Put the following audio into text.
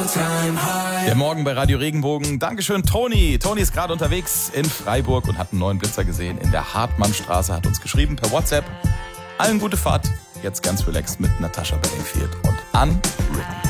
Der Morgen bei Radio Regenbogen. Dankeschön, Toni. Toni ist gerade unterwegs in Freiburg und hat einen neuen Blitzer gesehen in der Hartmannstraße, hat uns geschrieben per WhatsApp. Allen gute Fahrt. Jetzt ganz relaxed mit Natasha Bedingfield und Unwritten.